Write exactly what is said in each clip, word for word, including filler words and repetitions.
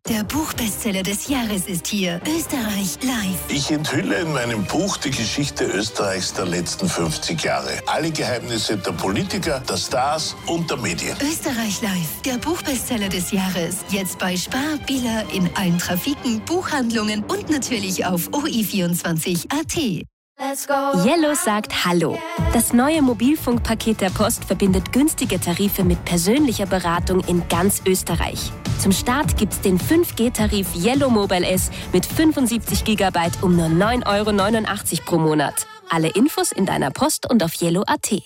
der Buchbestseller des Jahres ist hier. Österreich live. Ich enthülle in meinem Buch die Geschichte Österreichs der letzten fünfzig Jahre. Alle Geheimnisse der Politiker, der Stars und der Medien. Österreich live, der Buchbestseller des Jahres. Jetzt bei Spar, Billa, in allen Trafiken, Buchhandlungen und natürlich auf O I vierundzwanzig Punkt A T. Yellow sagt Hallo. Das neue Mobilfunkpaket der Post verbindet günstige Tarife mit persönlicher Beratung in ganz Österreich. Zum Start gibt's den fünf G-Tarif Yellow Mobile S mit fünfundsiebzig Gigabyte um nur neun Euro neunundachtzig pro Monat. Alle Infos in deiner Post und auf yellow Punkt A T.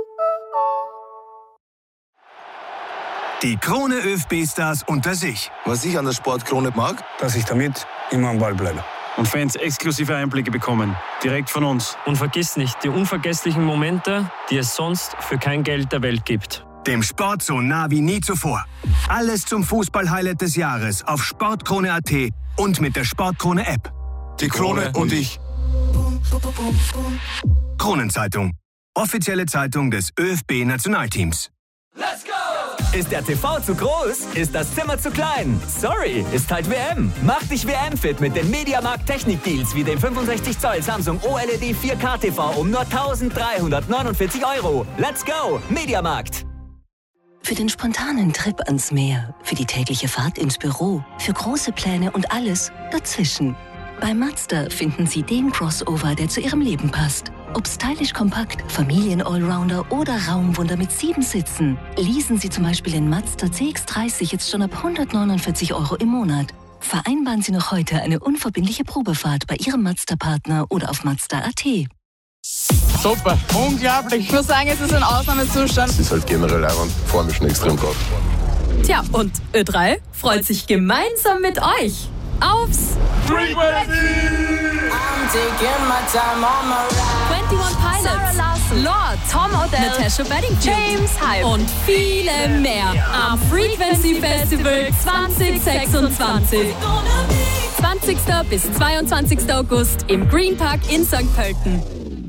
Die Krone ÖFB-Stars unter sich. Was ich an der Sportkrone mag, dass ich damit immer am Ball bleibe. Und Fans exklusive Einblicke bekommen, direkt von uns. Und vergiss nicht, die unvergesslichen Momente, die es sonst für kein Geld der Welt gibt. Dem Sport so nah wie nie zuvor. Alles zum Fußball-Highlight des Jahres auf sportkrone Punkt A T und mit der Sportkrone-App. Die Krone und ich. Kronenzeitung. Offizielle Zeitung des ÖFB-Nationalteams. Let's go! Ist der T V zu groß? Ist das Zimmer zu klein? Sorry, ist halt W M. Mach dich W M-fit mit den Mediamarkt Technik-Deals wie dem fünfundsechzig Zoll Samsung O L E D vier K T V um nur eintausenddreihundertneunundvierzig Euro. Let's go, Mediamarkt! Für den spontanen Trip ans Meer, für die tägliche Fahrt ins Büro, für große Pläne und alles dazwischen. Bei Mazda finden Sie den Crossover, der zu Ihrem Leben passt. Ob stylisch kompakt, Familien-Allrounder oder Raumwunder mit sieben Sitzen. Leasen Sie zum Beispiel den Mazda C X dreißig jetzt schon ab hundertneunundvierzig Euro im Monat. Vereinbaren Sie noch heute eine unverbindliche Probefahrt bei Ihrem Mazda-Partner oder auf Mazda Punkt A T. Super, unglaublich. Ich muss sagen, es ist ein Ausnahmezustand. Es ist halt generell einfach, vor mir schon extrem drauf. Tja, und Ö drei freut sich gemeinsam mit euch aufs Frequency! einundzwanzig Pilots, Lord, Tom Odell, Natasha Bedingfield, James Hype und viele mehr am Frequency Festival zwanzig sechsundzwanzig. zwanzigsten bis zweiundzwanzigsten August im Green Park in Sankt Pölten.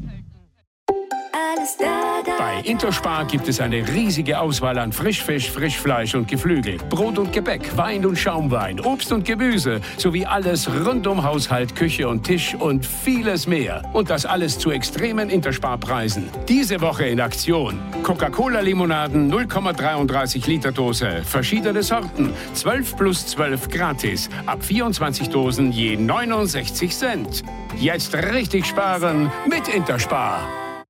Bei Interspar gibt es eine riesige Auswahl an Frischfisch, Frischfleisch und Geflügel, Brot und Gebäck, Wein und Schaumwein, Obst und Gemüse sowie alles rund um Haushalt, Küche und Tisch und vieles mehr. Und das alles zu extremen Interspar-Preisen. Diese Woche in Aktion: Coca-Cola-Limonaden null Komma dreiunddreißig Liter Dose, verschiedene Sorten, zwölf plus zwölf gratis, ab vierundzwanzig Dosen je neunundsechzig Cent. Jetzt richtig sparen mit Interspar.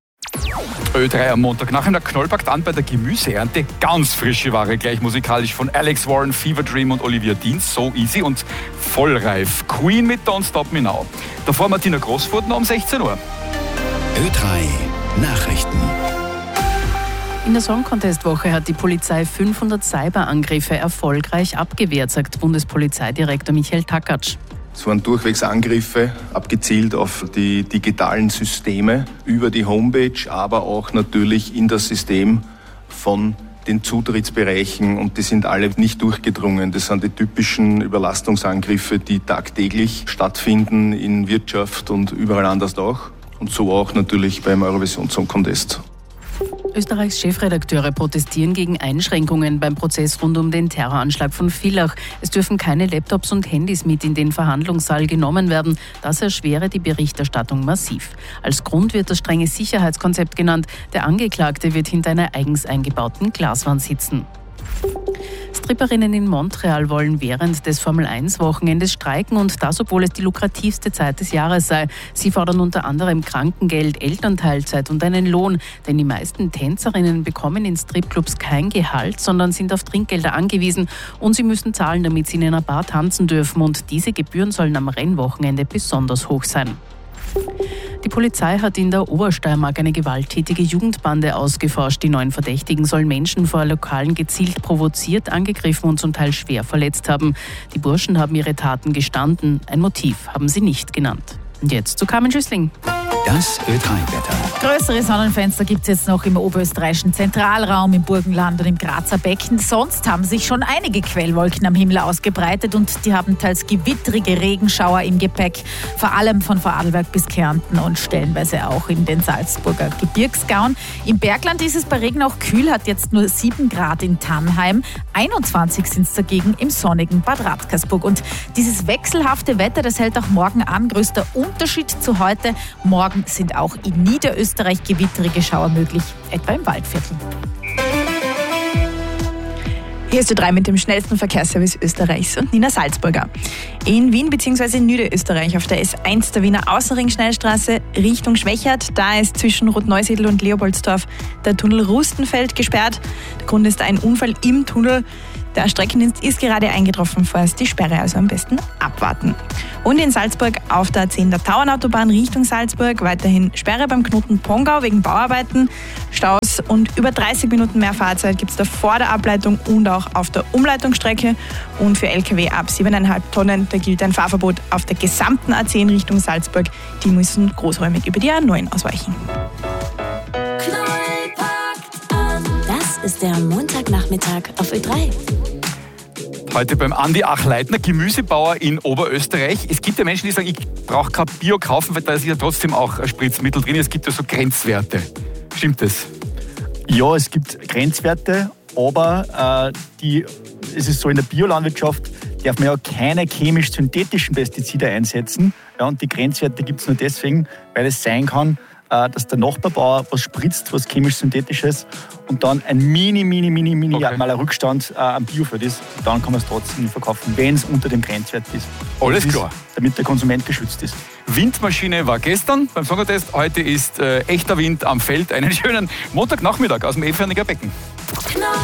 Ö drei am Montag. Nach einer Knollpackt an bei der Gemüseernte. Ganz frische Ware, gleich musikalisch von Alex Warren, Fever Dream und Olivia Dean. So easy und vollreif. Queen mit Don't Stop Me Now. Davor Martina Großfurtner um sechzehn Uhr. Ö drei Nachrichten. In der Song Contest Woche hat die Polizei fünfhundert Cyberangriffe erfolgreich abgewehrt, sagt Bundespolizeidirektor Michael Takatsch. Es waren durchwegs Angriffe, abgezielt auf die digitalen Systeme über die Homepage, aber auch natürlich in das System von den Zutrittsbereichen, und die sind alle nicht durchgedrungen. Das sind die typischen Überlastungsangriffe, die tagtäglich stattfinden in Wirtschaft und überall anders auch. Und so auch natürlich beim Eurovision Song Contest. Österreichs Chefredakteure protestieren gegen Einschränkungen beim Prozess rund um den Terroranschlag von Villach. Es dürfen keine Laptops und Handys mit in den Verhandlungssaal genommen werden. Das erschwere die Berichterstattung massiv. Als Grund wird das strenge Sicherheitskonzept genannt. Der Angeklagte wird hinter einer eigens eingebauten Glaswand sitzen. Stripperinnen in Montreal wollen während des Formel eins Wochenendes streiken, und das, obwohl es die lukrativste Zeit des Jahres sei. Sie fordern unter anderem Krankengeld, Elternteilzeit und einen Lohn, denn die meisten Tänzerinnen bekommen in Stripclubs kein Gehalt, sondern sind auf Trinkgelder angewiesen, und sie müssen zahlen, damit sie in einer Bar tanzen dürfen, und diese Gebühren sollen am Rennwochenende besonders hoch sein. Die Polizei hat in der Obersteiermark eine gewalttätige Jugendbande ausgeforscht. Die neun Verdächtigen sollen Menschen vor Lokalen gezielt provoziert, angegriffen und zum Teil schwer verletzt haben. Die Burschen haben ihre Taten gestanden. Ein Motiv haben sie nicht genannt. Und jetzt zu Carmen Schüssling. Das Ö drei Wetter. Größere Sonnenfenster gibt es jetzt noch im oberösterreichischen Zentralraum, im Burgenland und im Grazer Becken. Sonst haben sich schon einige Quellwolken am Himmel ausgebreitet, und die haben teils gewittrige Regenschauer im Gepäck, vor allem von Vorarlberg bis Kärnten und stellenweise auch in den Salzburger Gebirgsgauen. Im Bergland ist es bei Regen auch kühl, hat jetzt nur sieben Grad in Tannheim. einundzwanzig sind es dagegen im sonnigen Bad Radkersburg. Und dieses wechselhafte Wetter, das hält auch morgen an. Größter Unterschied zu heute. Morgen sind auch in Niederösterreich gewitterige Schauer möglich, etwa im Waldviertel. Hier ist Ö drei mit dem schnellsten Verkehrsservice Österreichs und Nina Salzburger. In Wien bzw. in Niederösterreich auf der S eins der Wiener Außenring-Schnellstraße Richtung Schwechat. Da ist zwischen Rotneusiedl und Leopoldsdorf der Tunnel Rustenfeld gesperrt. Der Grund ist ein Unfall im Tunnel. Der Streckendienst ist gerade eingetroffen, vorerst die Sperre, also am besten abwarten. Und in Salzburg auf der A zehn der Tauernautobahn Richtung Salzburg weiterhin Sperre beim Knoten Pongau wegen Bauarbeiten, Staus und über dreißig Minuten mehr Fahrzeit gibt es da vor der Ableitung und auch auf der Umleitungsstrecke. Und für L K W ab sieben Komma fünf Tonnen, da gilt ein Fahrverbot auf der gesamten A zehn Richtung Salzburg. Die müssen großräumig über die A neun ausweichen. Das ist der Montagnachmittag auf Ö drei. Heute beim Andi Achleitner, Gemüsebauer in Oberösterreich. Es gibt ja Menschen, die sagen, ich brauche kein Bio kaufen, weil da ist ja trotzdem auch ein Spritzmittel drin. Es gibt ja so Grenzwerte. Stimmt das? Ja, es gibt Grenzwerte, aber äh, die, es ist so, in der Biolandwirtschaft darf man ja keine chemisch-synthetischen Pestizide einsetzen. Ja, und die Grenzwerte gibt es nur deswegen, weil es sein kann, dass der Nachbarbauer was spritzt, was chemisch-synthetisches und dann ein mini, mini, mini, mini okay. mal ein Rückstand äh, am Biofeld ist. Und dann kann man es trotzdem verkaufen, wenn es unter dem Grenzwert ist. Alles klar. Ist, damit der Konsument geschützt ist. Windmaschine war gestern beim Sondertest. Heute ist äh, echter Wind am Feld. Einen schönen Montagnachmittag aus dem Eferninger Becken.